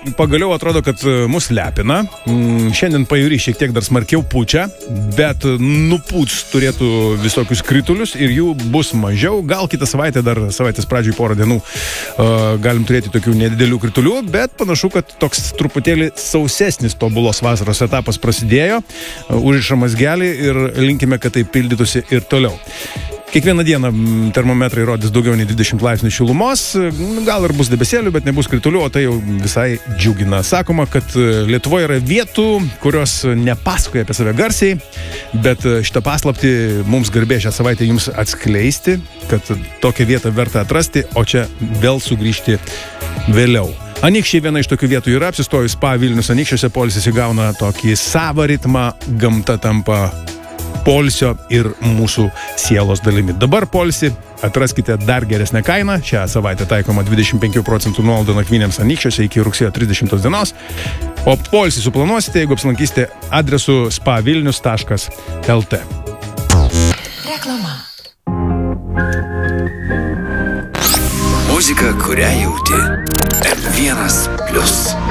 pagaliau atrodo, kad mus lepina. Šiandien pajūry šiek tiek dar smarkiau pučia, bet nupūts turėtų visokius kritulius ir jų bus mažiau. Gal kitą savaitę, dar savaitės pradžioj porą dienų galim turėti tokių nedidelių kritulių, bet panašu, kad toks truputėlį sausesnis tobulos vasaros etapas prasidėjo. Užrišamas gelį ir linkime, kad tai pildytųsi ir toliau. Kiekvieną dieną termometrai rodys daugiau nei 20 laipsnių šilumos, gal ir bus debesėlių, bet nebus kritulių, o tai jau visai džiugina. Sakoma, kad Lietuvoje yra vietų, kurios nepasakoja apie save garsiai, bet šitą paslaptį mums garbė šią savaitę jums atskleisti, kad tokią vietą verta atrasti, o čia vėl sugrįžti vėliau. Anykščiai viena iš tokių vietų yra, apsistojus Spa Vilnius Anykščiuose, poilsis įgauna tokį savą ritmą, gamta tampa poilsio ir mūsų sielos dalimi. Dabar poilsį atraskite dar geresnę kainą. Šią savaitę taikoma 25% nuolaida nakvynėms Anykščiuose iki rugsėjo 30 dienos. O poilsį suplanuosite, jeigu apsilankysite adresu spavilnius.lt. Reklama. Muzika, kurią jauti. M1+.